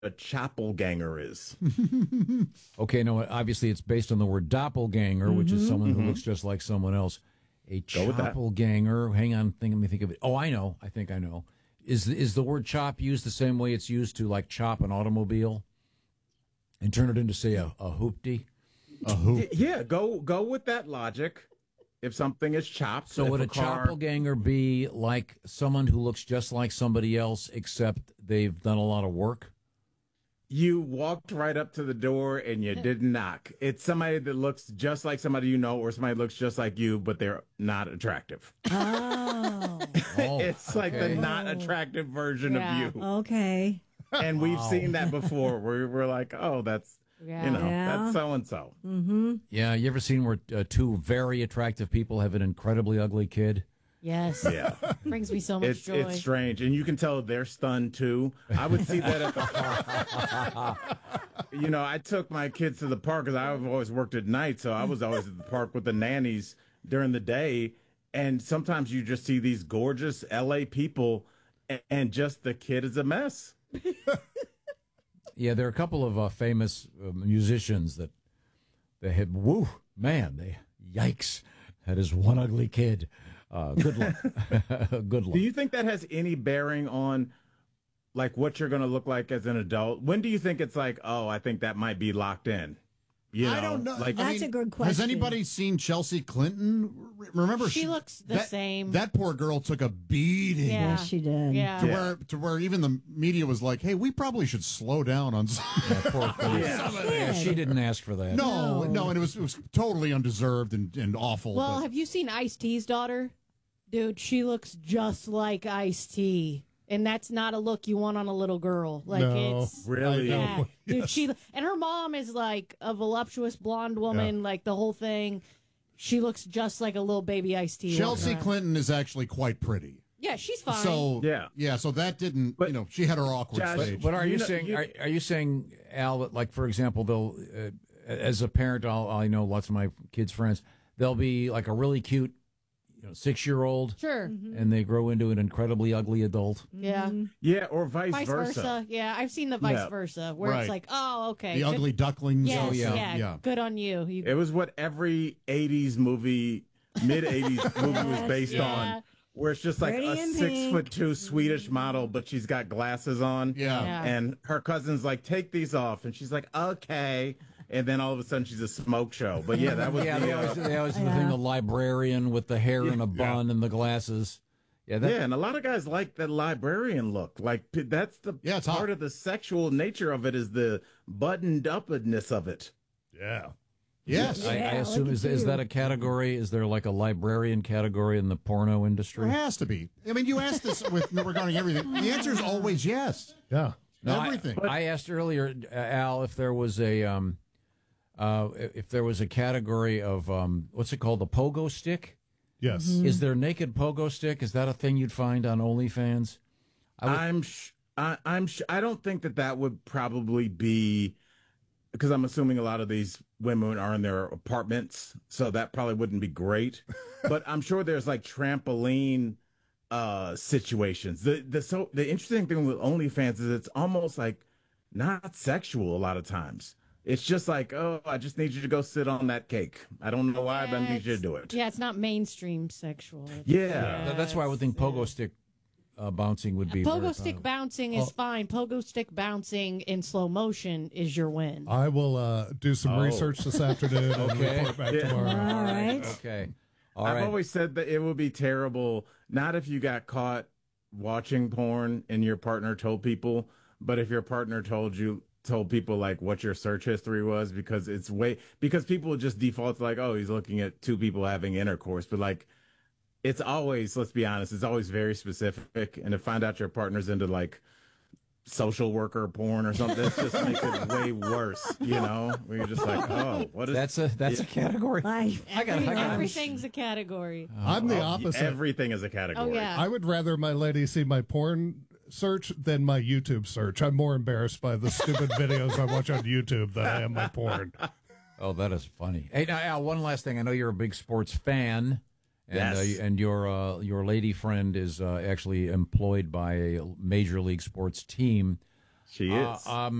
a chapelganger is. Okay, no, obviously it's based on the word doppelganger, which is someone who looks just like someone else. A Go with that. doppelganger. Hang on, let me think of it. Oh, I know. I think I know. Is the word chop used the same way it's used to like chop an automobile and turn it into say a hoopty? A hoop. Yeah, go with that logic. If something is chopped, So if would a car, doppelganger be like someone who looks just like somebody else except they've done a lot of work? you walked right up to the door and you didn't knock. It's somebody that looks just like somebody you know, or somebody looks just like you, but they're not attractive. Oh, It's like the okay. not attractive version Yeah. of you. okay. And we've seen that before. We're like, oh, that's Yeah. Yeah. that's so and so. Yeah, you ever seen where two very attractive people have an incredibly ugly kid? Yes. Yeah, Brings me so much it's joy. it's strange, and you can tell they're stunned too. I would see that at the park. I took my kids to the park because I've always worked at night, so I was always at the park with the nannies during the day. And sometimes you just see these gorgeous LA people, and just the kid is a mess. Yeah, there are a couple of famous musicians that they had. Woo, man, yikes! That is one ugly kid. Good luck. Good luck. Do you think that has any bearing on like what you're going to look like as an adult? When do you think it's like, oh, I think that might be locked in? I don't know. Like, That's a good Has question. anybody seen Chelsea Clinton? Remember, She looks the same. That poor girl took a beating. Yeah. Yes, she did. Yeah. To where even the media was like, "Hey, we probably should slow down on." Poor thing. Yeah, she didn't ask for that. No, and it was totally undeserved and awful. Well, but- have you seen Ice-T's daughter? Dude, she looks just like Ice-T. And that's not a look you want on a little girl. Like No. it's Really? Yeah. Dude, Yes. and her mom is like a voluptuous blonde woman, like the whole thing. She looks just like a little baby Ice-T. Chelsea Clinton is actually quite pretty. Yeah, she's fine. So Yeah. so that didn't, But- she had her awkward Josh, stage. But are you You know- saying you- are you saying, Al, that like for example, they'll as a parent, I know lots of my kids' friends, they'll be like a really cute 6-year-old, sure. and they grow into an incredibly ugly adult. Yeah. yeah, or vice Vice versa. versa. Yeah, I've seen the vice Yeah. versa where Right. it's like, oh, okay. The good- ugly ducklings. Yes, Oh, yeah. Good on you. It was what every 80s movie, mid 80s movie was based Yeah. on, where it's just like Pretty a in 6'2" Swedish model, but she's got glasses on. Yeah. Yeah. And her cousin's like, take these off. And she's like, okay. And then all of a sudden she's a smoke show. But yeah, that was Yeah, the, they always do the thing, the librarian with the hair and a bun and the glasses. Yeah, yeah, and a lot of guys like the librarian look. Like that's the it's part hot. of the sexual nature of it is the buttoned upness of it. Yeah. Yes. I Yeah, assume look is at you. that a category? Is there like a librarian category in the porno industry? There has to be. I mean, you asked this regarding everything. The answer is always yes. Yeah. No, Everything. I asked earlier, Al, if there was a category of what's it called, the pogo stick? Yes. Is there naked pogo stick? Is that a thing you'd find on OnlyFans? I don't think that would probably be, because I'm assuming a lot of these women are in their apartments, so that probably wouldn't be great. But I'm sure there's like trampoline situations. The interesting thing with OnlyFans is it's almost like not sexual a lot of times. It's just like, oh, I just need you to go sit on that cake. I don't know why, but I need you to do it. Yeah, it's not mainstream sexual. Yeah. That's why I would think pogo stick bouncing would be Pogo very stick fun. bouncing is fine. Pogo stick bouncing in slow motion is your win. I will do some research this afternoon and Okay. report back Yeah. tomorrow. All right. Okay. All I've right. always said that it would be terrible, not if you got caught watching porn and your partner told people, but if your partner told people like what your search history was, because because people just default to like, oh, he's looking at two people having intercourse, but like it's always, let's be honest, it's always very specific. And to find out your partner's into like social worker porn or something, that just makes it way worse, where you're just like, oh, what is That's a category. I Everything's a category. I'm the opposite. everything is a category. Oh, yeah. I would rather my lady see my porn search than my YouTube search. I'm more embarrassed by the stupid videos I watch on YouTube than I am my porn. Oh, that is funny. Hey, now, Al, one last thing. I know you're a big sports fan, and Yes. and your lady friend is actually employed by a major league sports team. She is.